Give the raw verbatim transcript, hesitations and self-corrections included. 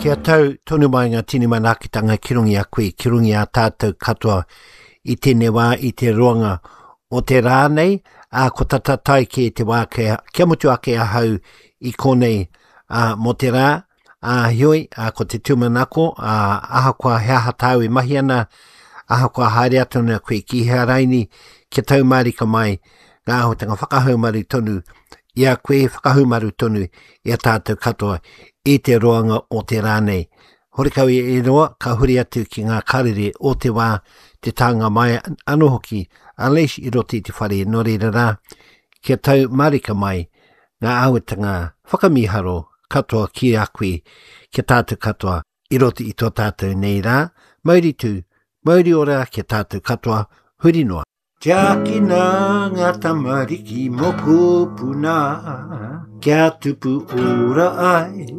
Kia tau tonu mai ngā tini manakitanga kirungi a koe, kirungi a tātou katoa i tēne wā i te roanga o te rānei, a ko tatatai ke te wā kia, kia mutu ake a hau i konei a mo te rā, a hioi, a ko te tūmanako, a aha kua hea hatau i mahi ana, aha kua haere atu na koe ki hea raini, kia tau marika mai, ngā ahotanga whakahaumaru tonu, ia koe whakahaumaru tonu, ia tātou katoa, i te roanga o te rānei. Horikau i e roa, ka huri atu ki ngā karere o te wā, te tanga mai anō hoki, a leis i roti te whare no reira rā, kia tau marika mai, ngā awatanga whakamiharo katoa ki a koe, kia tātou katoa, i roti i tō tātou nei rā, mauri tū, mauri ora kia tātou katoa, huri noa. Tiakina ngā tamariki mo kupuna, kia tupu ora ai,